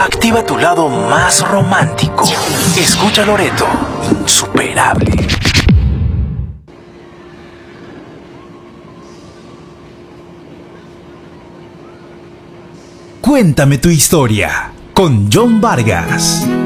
Activa tu lado más romántico. Escucha a Loreto, insuperable. Cuéntame tu historia con John Vargas.